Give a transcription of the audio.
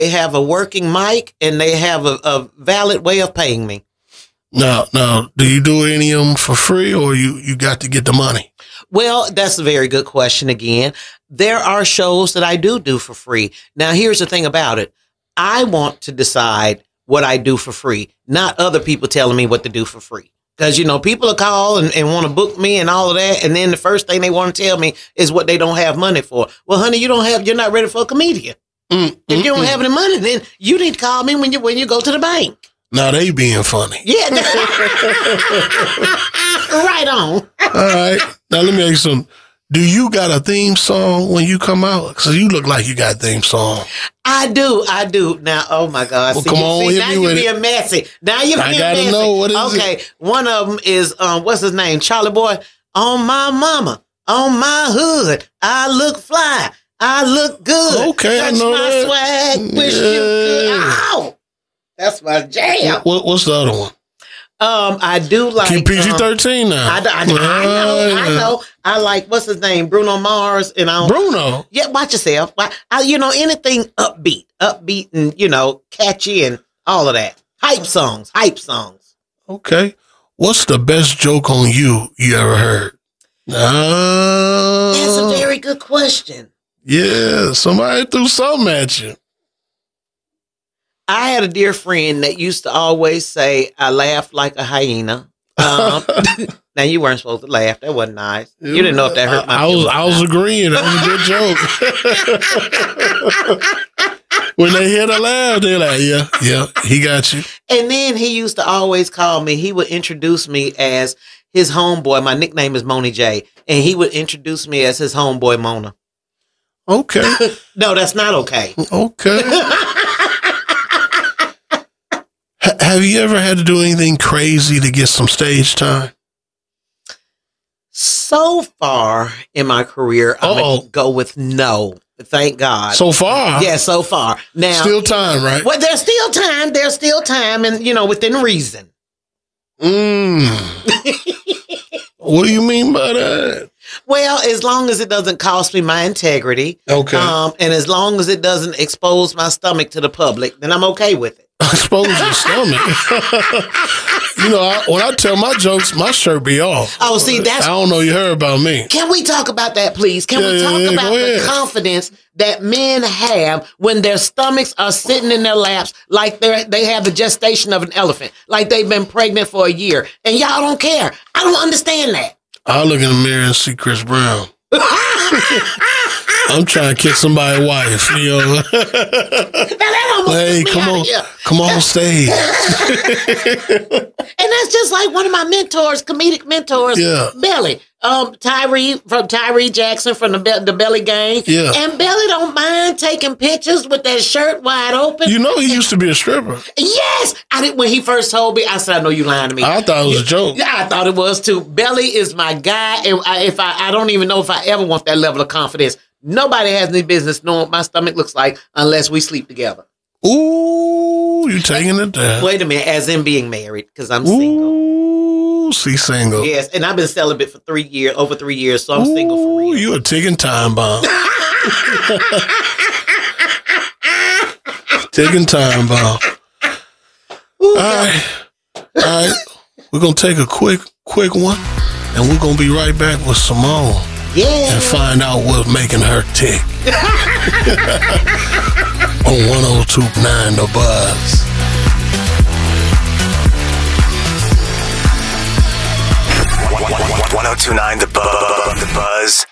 They have a working mic, and they have a valid way of paying me. Now, do you do any of them for free, or you got to get the money? Well, that's a very good question again. There are shows that I do for free. Now, here's the thing about it. I want to decide what I do for free, not other people telling me what to do for free. Because, people will call and want to book me and all of that. And then the first thing they want to tell me is what they don't have money for. Well, honey, you're not ready for a comedian. If you don't have any money, then you need to call me when you go to the bank. Now they being funny. Yeah. Right on. All right. Now let me ask you something. Do you got a theme song when you come out? Because you look like you got a theme song. I do. Now, oh my God. Well, come on, now you're being messy. Now you're being messy. I gotta know, what is it? Okay, one of them is, what's his name? Charlie Boy. On my mama, on my hood, I look fly, I look good. Okay, touch I know my that. swag, wish you good. Ow! That's my jam. What's the other one? I do like Keep PG-13 now. I know. I like, what's his name? Bruno Mars. And Bruno? Yeah, watch yourself. Anything upbeat and, catchy and all of that. Hype songs. Okay. What's the best joke on you ever heard? That's a very good question. Yeah, somebody threw something at you. I had a dear friend that used to always say, I laugh like a hyena. Now, you weren't supposed to laugh. That wasn't nice. You didn't know if that hurt my feelings. I was agreeing. That was a good joke. When they hear the laugh, they're like, yeah, he got you. And then he used to always call me. He would introduce me as his homeboy. My nickname is Moni J. And he would introduce me as his homeboy, Mona. Okay. No, that's not okay. Okay. Have you ever had to do anything crazy to get some stage time? So far in my career, I'm going to go with no. Thank God. So far? Yeah, so far. Now, still time, right? Well, there's still time. There's still time and, within reason. What do you mean by that? Well, as long as it doesn't cost me my integrity. Okay. And as long as it doesn't expose my stomach to the public, then I'm okay with it. Expose your stomach. When I tell my jokes, my shirt be off. Oh, see, I don't know you heard about me. Can we talk about that, please? Can we talk about the confidence that men have when their stomachs are sitting in their laps like they have the gestation of an elephant, like they've been pregnant for a year, and y'all don't care? I don't understand that. I look in the mirror and see Chris Brown. I'm trying to kick somebody's wife, Hey, come on stage. And that's just like one of my mentors, comedic mentors, Belly. Tyree Jackson from the Belly Gang. Yeah. And Belly don't mind taking pictures with that shirt wide open. He used to be a stripper. Yes. When he first told me, I said, I know you lying to me. I thought it was a joke. Yeah, I thought it was too. Belly is my guy. And I don't even know if I ever want that level of confidence. Nobody has any business knowing what my stomach looks like unless we sleep together. Ooh, you taking it down. Wait a minute, as in being married, because I'm single. Ooh, single. Yes, and I've been celibate for over 3 years, so I'm single for real. You a ticking time bomb. Ticking time bomb. Ooh, All right. We're going to take a quick one, and we're going to be right back with Simone. Yeah. And find out what's making her tick. On 102.9 The Buzz. 102.9 The Buzz.